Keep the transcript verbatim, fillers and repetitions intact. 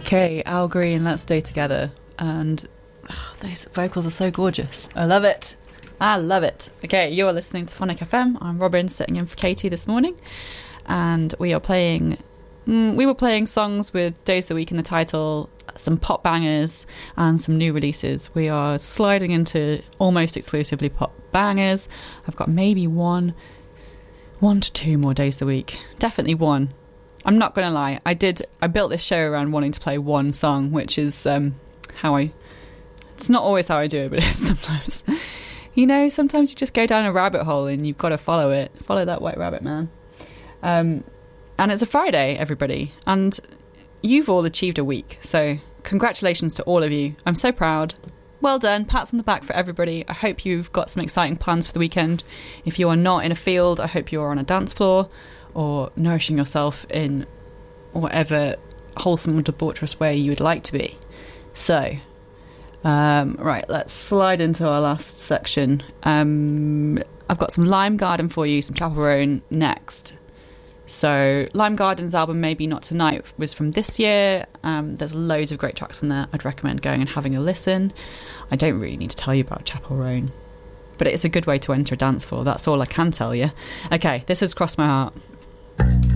Okay, Al Green, Let's Stay Together. And oh, those vocals are so gorgeous. I love it. I love it. Okay, you're listening to Phonic F M. I'm Robin, sitting in for Katie this morning. And we are playing... Mm, we were playing songs with Days of the Week in the title, some pop bangers, and some new releases. We are sliding into almost exclusively pop bangers. I've got maybe one... One to two more Days of the Week. Definitely one. I'm not going to lie. I did. I built this show around wanting to play one song, which is um, how I... It's not always how I do it, but it's sometimes... You know, sometimes you just go down a rabbit hole and you've got to follow it. Follow that white rabbit, man. Um, and it's a Friday, everybody. And you've all achieved a week. So congratulations to all of you. I'm so proud. Well done. Pats on the back for everybody. I hope you've got some exciting plans for the weekend. If you are not in a field, I hope you're on a dance floor or nourishing yourself in whatever wholesome or debaucherous way you would like to be. So... Um, right, let's slide into our last section. Um, I've got some Lime Garden for you, some Chapel Roan next. So Lime Garden's album Maybe Not Tonight was from this year. Um, there's loads of great tracks in there. I'd recommend going and having a listen. I don't really need to tell you about Chapel Roan, but it's a good way to enter a dance floor. That's all I can tell you. Okay, this is Cross My Heart.